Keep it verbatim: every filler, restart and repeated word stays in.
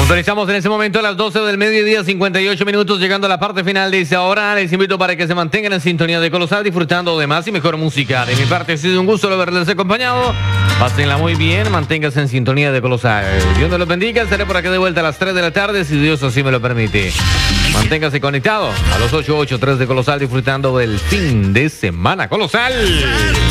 Autorizamos en ese momento a las doce del mediodía, cincuenta y ocho minutos, llegando a la parte final de esta hora. Les invito para que se mantengan en sintonía de Colosal, disfrutando de más y mejor música. De mi parte, ha sido un gusto haberles acompañado. Pásenla muy bien, manténganse en sintonía de Colosal. Dios nos los bendiga, estaré por aquí de vuelta a las tres de la tarde, si Dios así me lo permite. Manténgase conectado a los ocho ochenta y tres de Colosal, disfrutando del fin de semana Colosal.